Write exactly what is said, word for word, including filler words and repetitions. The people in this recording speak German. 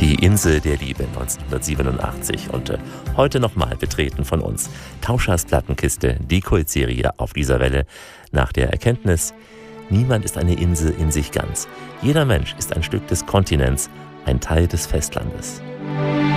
Die Insel der Liebe neunzehnhundertsiebenundachtzig und äh, heute nochmal betreten von uns. Tauschers Plattenkiste, die Kultserie auf dieser Welle nach der Erkenntnis, niemand ist eine Insel in sich ganz. Jeder Mensch ist ein Stück des Kontinents, ein Teil des Festlandes.